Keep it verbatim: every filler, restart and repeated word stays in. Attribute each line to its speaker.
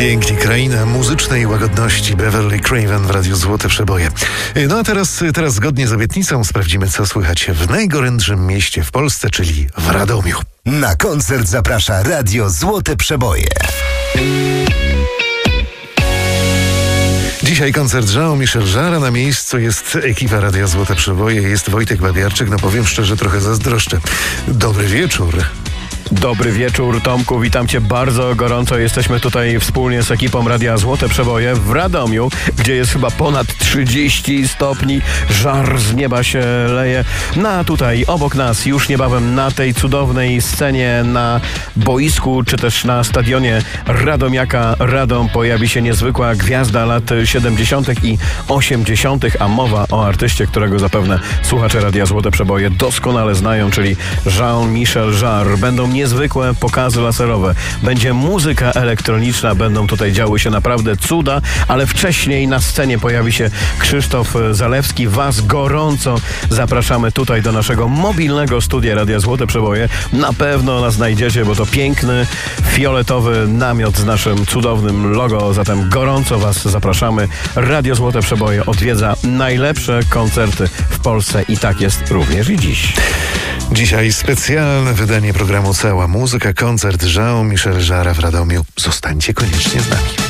Speaker 1: Pięknie, kraina muzycznej łagodności Beverly Craven w Radiu Złote Przeboje. No a teraz, teraz zgodnie z obietnicą sprawdzimy, co słychać w najgorętszym mieście w Polsce, czyli w Radomiu.
Speaker 2: Na koncert zaprasza Radio Złote Przeboje.
Speaker 1: Dzisiaj koncert Jean-Michel Jarre, na miejscu jest ekipa Radia Złote Przeboje, jest Wojtek Babiarczyk, no powiem szczerze, trochę zazdroszczę. Dobry wieczór.
Speaker 3: Dobry wieczór, Tomku, witam Cię bardzo gorąco. Jesteśmy tutaj wspólnie z ekipą Radia Złote Przeboje w Radomiu, gdzie jest chyba ponad trzydzieści stopni. Żar z nieba się leje. No a tutaj obok nas już niebawem na tej cudownej scenie, na boisku, czy też na stadionie Radomiaka Radom pojawi się niezwykła gwiazda lat siedemdziesiątych i osiemdziesiątych, a mowa o artyście, którego zapewne słuchacze Radia Złote Przeboje doskonale znają, czyli Jean-Michel Jarre. Będą niezwykłe pokazy laserowe, będzie muzyka elektroniczna, będą tutaj działy się naprawdę cuda, ale wcześniej na scenie pojawi się Krzysztof Zalewski. Was gorąco zapraszamy tutaj do naszego mobilnego studia Radia Złote Przeboje. Na pewno nas znajdziecie, bo to piękny, fioletowy namiot z naszym cudownym logo, zatem gorąco Was zapraszamy. Radio Złote Przeboje odwiedza najlepsze koncerty w Polsce i tak jest również i dziś.
Speaker 1: Dzisiaj specjalne wydanie programu Cała Muzyka, koncert Jean-Michel Jarre w Radomiu. Zostańcie koniecznie z nami.